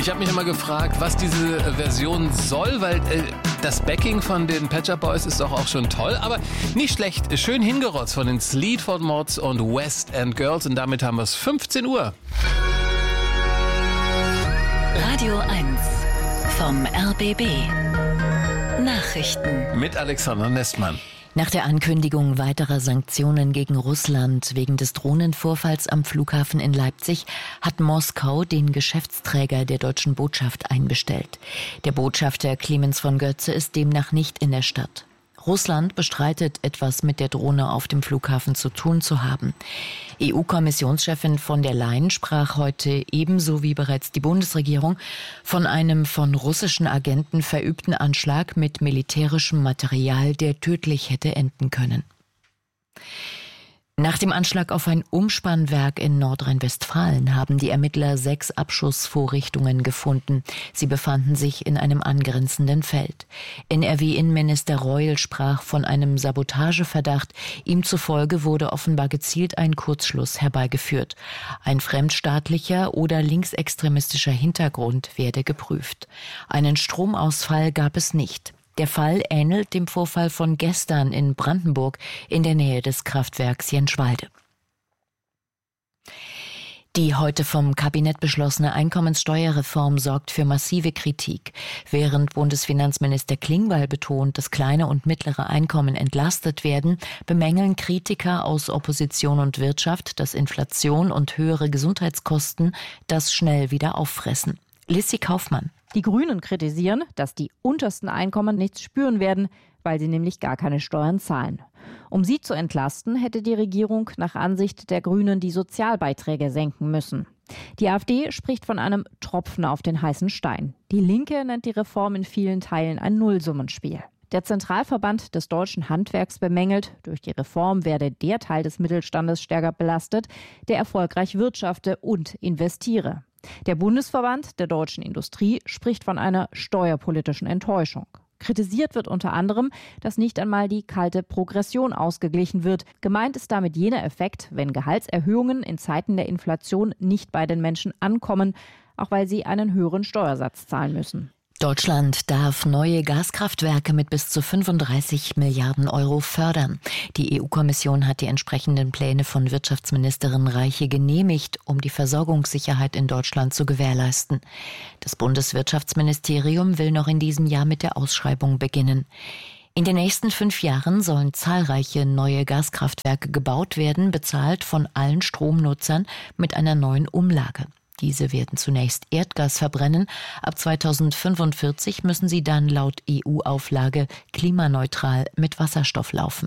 Ich habe mich immer gefragt, was diese Version soll, weil das Backing von den Pet Shop Boys ist doch auch schon toll, aber nicht schlecht. Schön hingerotzt von den Sleaford Mods und West End Girls und damit haben wir es 15 Uhr. Radio 1 vom RBB. Nachrichten Mit Alexander Nestmann. Nach der Ankündigung weiterer Sanktionen gegen Russland wegen des Drohnenvorfalls am Flughafen in Leipzig hat Moskau den Geschäftsträger der deutschen Botschaft einbestellt. Der Botschafter Clemens von Götze ist demnach nicht in der Stadt. Russland bestreitet, etwas mit der Drohne auf dem Flughafen zu tun zu haben. EU-Kommissionschefin von der Leyen sprach heute ebenso wie bereits die Bundesregierung von einem von russischen Agenten verübten Anschlag mit militärischem Material, der tödlich hätte enden können. Nach dem Anschlag auf ein Umspannwerk in Nordrhein-Westfalen haben die Ermittler 6 Abschussvorrichtungen gefunden. Sie befanden sich in einem angrenzenden Feld. NRW-Innenminister Reul sprach von einem Sabotageverdacht. Ihm zufolge wurde offenbar gezielt ein Kurzschluss herbeigeführt. Ein fremdstaatlicher oder linksextremistischer Hintergrund werde geprüft. Einen Stromausfall gab es nicht. Der Fall ähnelt dem Vorfall von gestern in Brandenburg in der Nähe des Kraftwerks Jenschwalde. Die heute vom Kabinett beschlossene Einkommenssteuerreform sorgt für massive Kritik. Während Bundesfinanzminister Klingbeil betont, dass kleine und mittlere Einkommen entlastet werden, bemängeln Kritiker aus Opposition und Wirtschaft, dass Inflation und höhere Gesundheitskosten das schnell wieder auffressen. Lissi Kaufmann. Die Grünen kritisieren, dass die untersten Einkommen nichts spüren werden, weil sie nämlich gar keine Steuern zahlen. Um sie zu entlasten, hätte die Regierung nach Ansicht der Grünen die Sozialbeiträge senken müssen. Die AfD spricht von einem Tropfen auf den heißen Stein. Die Linke nennt die Reform in vielen Teilen ein Nullsummenspiel. Der Zentralverband des deutschen Handwerks bemängelt, durch die Reform werde der Teil des Mittelstandes stärker belastet, der erfolgreich wirtschafte und investiere. Der Bundesverband der deutschen Industrie spricht von einer steuerpolitischen Enttäuschung. Kritisiert wird unter anderem, dass nicht einmal die kalte Progression ausgeglichen wird. Gemeint ist damit jener Effekt, wenn Gehaltserhöhungen in Zeiten der Inflation nicht bei den Menschen ankommen, auch weil sie einen höheren Steuersatz zahlen müssen. Deutschland darf neue Gaskraftwerke mit bis zu 35 Milliarden Euro fördern. Die EU-Kommission hat die entsprechenden Pläne von Wirtschaftsministerin Reiche genehmigt, um die Versorgungssicherheit in Deutschland zu gewährleisten. Das Bundeswirtschaftsministerium will noch in diesem Jahr mit der Ausschreibung beginnen. In den nächsten 5 Jahren sollen zahlreiche neue Gaskraftwerke gebaut werden, bezahlt von allen Stromnutzern mit einer neuen Umlage. Diese werden zunächst Erdgas verbrennen. Ab 2045 müssen sie dann laut EU-Auflage klimaneutral mit Wasserstoff laufen.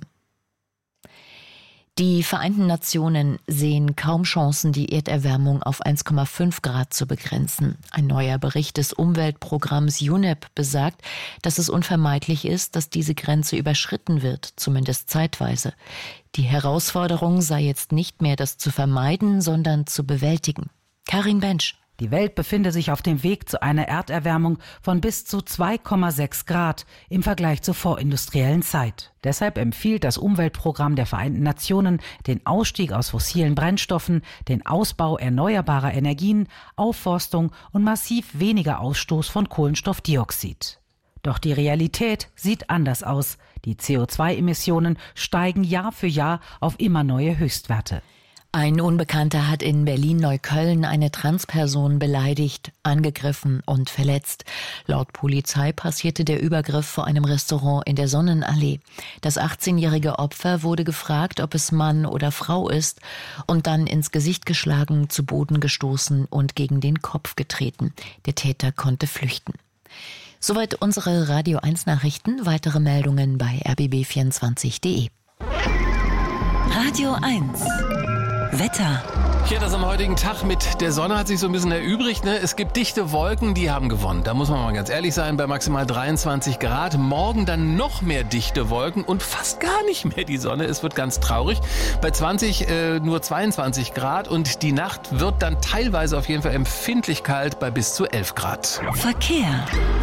Die Vereinten Nationen sehen kaum Chancen, die Erderwärmung auf 1,5 Grad zu begrenzen. Ein neuer Bericht des Umweltprogramms UNEP besagt, dass es unvermeidlich ist, dass diese Grenze überschritten wird, zumindest zeitweise. Die Herausforderung sei jetzt nicht mehr, das zu vermeiden, sondern zu bewältigen. Karin Bensch. Die Welt befinde sich auf dem Weg zu einer Erderwärmung von bis zu 2,6 Grad im Vergleich zur vorindustriellen Zeit. Deshalb empfiehlt das Umweltprogramm der Vereinten Nationen den Ausstieg aus fossilen Brennstoffen, den Ausbau erneuerbarer Energien, Aufforstung und massiv weniger Ausstoß von Kohlenstoffdioxid. Doch die Realität sieht anders aus. Die CO2-Emissionen steigen Jahr für Jahr auf immer neue Höchstwerte. Ein Unbekannter hat in Berlin-Neukölln eine Transperson beleidigt, angegriffen und verletzt. Laut Polizei passierte der Übergriff vor einem Restaurant in der Sonnenallee. Das 18-jährige Opfer wurde gefragt, ob es Mann oder Frau ist, und dann ins Gesicht geschlagen, zu Boden gestoßen und gegen den Kopf getreten. Der Täter konnte flüchten. Soweit unsere Radio 1 Nachrichten. Weitere Meldungen bei rbb24.de. Radio 1 Wetter. Ja, das am heutigen Tag mit der Sonne hat sich so ein bisschen erübrigt. Ne? Es gibt dichte Wolken, die haben gewonnen. Da muss man mal ganz ehrlich sein, bei maximal 23 Grad. Morgen dann noch mehr dichte Wolken und fast gar nicht mehr die Sonne. Es wird ganz traurig. Bei nur 22 Grad und die Nacht wird dann teilweise auf jeden Fall empfindlich kalt bei bis zu 11 Grad. Verkehr.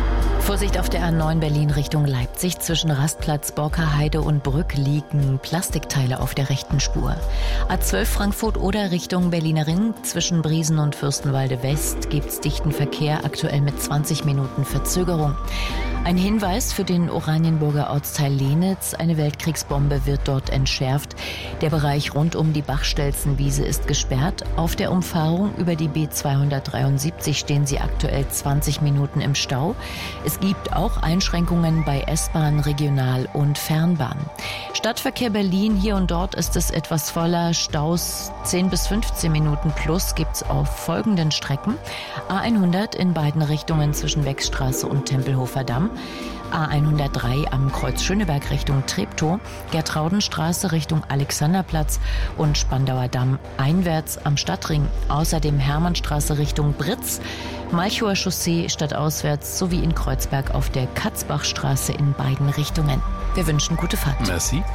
Vorsicht auf der A9 Berlin Richtung Leipzig. Zwischen Rastplatz, Borkerheide und Brück liegen Plastikteile auf der rechten Spur. A12 Frankfurt oder Richtung Berliner Ring. Zwischen Briesen und Fürstenwalde West gibt's dichten Verkehr, aktuell mit 20 Minuten Verzögerung. Ein Hinweis für den Oranienburger Ortsteil Lenitz. Eine Weltkriegsbombe wird dort entschärft. Der Bereich rund um die Bachstelzenwiese ist gesperrt. Auf der Umfahrung über die B273 stehen sie aktuell 20 Minuten im Stau. Es gibt auch Einschränkungen bei S-Bahn, Regional- und Fernbahn. Stadtverkehr Berlin, hier und dort ist es etwas voller. Staus 10 bis 15 Minuten plus gibt's auf folgenden Strecken. A100 in beiden Richtungen zwischen Wechstraße und Tempelhofer Damm. A103 am Kreuz Schöneberg Richtung Treptow, Gertraudenstraße Richtung Alexanderplatz und Spandauer Damm einwärts am Stadtring. Außerdem Hermannstraße Richtung Britz, Malchower Chaussee stadtauswärts sowie in Kreuzberg auf der Katzbachstraße in beiden Richtungen. Wir wünschen gute Fahrt. Merci.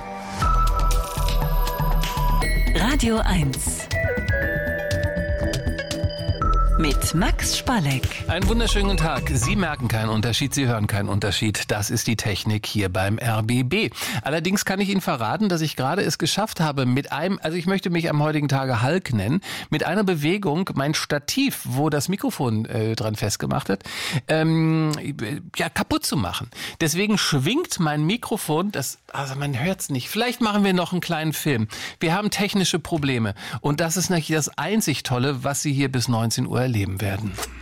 Radio 1 mit Max Spalleck. Einen wunderschönen Tag. Sie merken keinen Unterschied, Sie hören keinen Unterschied. Das ist die Technik hier beim RBB. Allerdings kann ich Ihnen verraten, dass ich gerade es geschafft habe, ich möchte mich am heutigen Tage Hulk nennen, mit einer Bewegung mein Stativ, wo das Mikrofon dran festgemacht wird, kaputt zu machen. Deswegen schwingt mein Mikrofon, man hört es nicht. Vielleicht machen wir noch einen kleinen Film. Wir haben technische Probleme und das ist natürlich das einzig Tolle, was Sie hier bis 19 Uhr erleben werden.